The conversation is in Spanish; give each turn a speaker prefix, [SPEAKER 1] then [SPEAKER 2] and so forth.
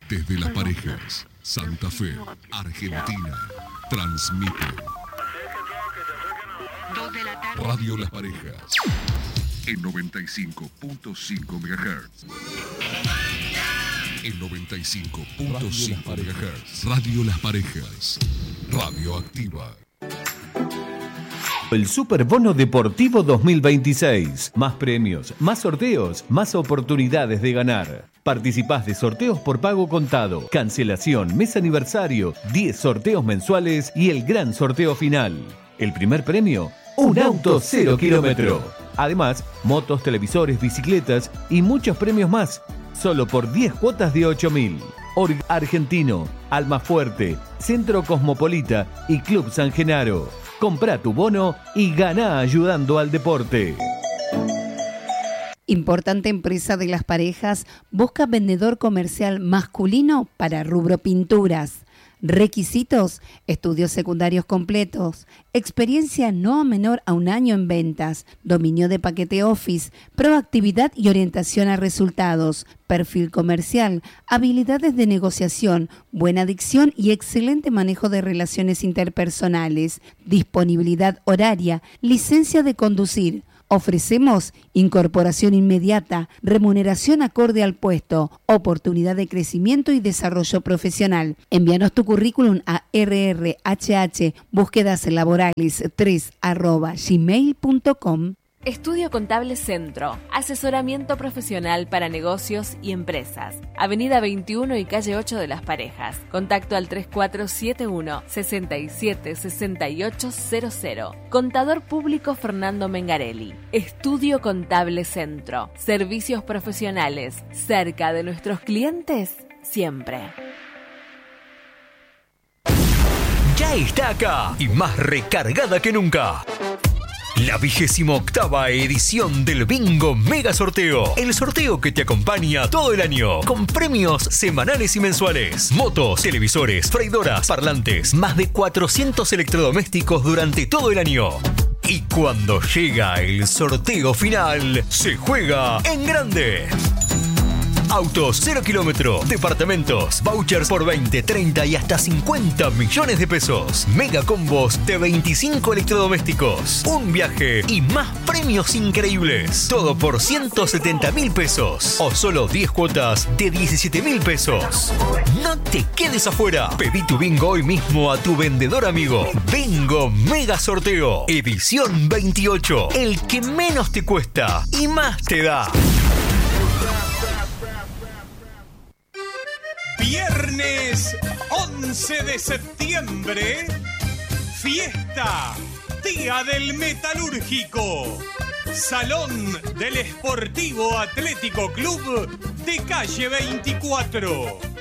[SPEAKER 1] Desde Las Parejas, Santa Fe, Argentina, transmite Radio Las Parejas en 95.5 MHz. En 95.5 MHz. Radio Las Parejas. Radioactiva.
[SPEAKER 2] El Superbono Deportivo 2026. Más premios, más sorteos, más oportunidades de ganar. Participás de sorteos por pago contado, cancelación, mes aniversario, 10 sorteos mensuales y el gran sorteo final. El primer premio, un auto 0 kilómetro. Además, motos, televisores, bicicletas y muchos premios más. Solo por 10 cuotas de 8.000. Argentino, Almafuerte, Centro Cosmopolita y Club San Genaro. Comprá tu bono y ganá ayudando al deporte.
[SPEAKER 3] Importante empresa de Las Parejas busca vendedor comercial masculino para rubro pinturas. Requisitos: estudios secundarios completos, experiencia no menor a 1 año en ventas, dominio de paquete Office, proactividad y orientación a resultados, perfil comercial, habilidades de negociación, buena dicción y excelente manejo de relaciones interpersonales, disponibilidad horaria, licencia de conducir. Ofrecemos incorporación inmediata, remuneración acorde al puesto, oportunidad de crecimiento y desarrollo profesional. Envíanos tu currículum a rrhh busquedaslaborales3@gmail.com.
[SPEAKER 4] Estudio Contable Centro, asesoramiento profesional para negocios y empresas. Avenida 21 y calle 8 de Las Parejas. Contacto al 3471-676800. Contador público Fernando Mengarelli. Estudio Contable Centro. Servicios profesionales cerca de nuestros clientes siempre.
[SPEAKER 5] Ya está acá y más recargada que nunca. La 28ª edición del Bingo Mega Sorteo. El sorteo que te acompaña todo el año. Con premios semanales y mensuales. Motos, televisores, freidoras, parlantes. Más de 400 electrodomésticos durante todo el año. Y cuando llega el sorteo final, se juega en grande. Autos 0 kilómetro, departamentos, vouchers por 20, 30 y hasta 50 millones de pesos. Mega combos de 25 electrodomésticos. Un viaje y más premios increíbles. Todo por 170.000 pesos. O solo 10 cuotas de 17.000 pesos. No te quedes afuera. Pedí tu bingo hoy mismo a tu vendedor amigo. Bingo Mega Sorteo. Edición 28. El que menos te cuesta y más te da.
[SPEAKER 6] Viernes 11 de septiembre, fiesta, Día del Metalúrgico, Salón del Esportivo Atlético Club de calle 24.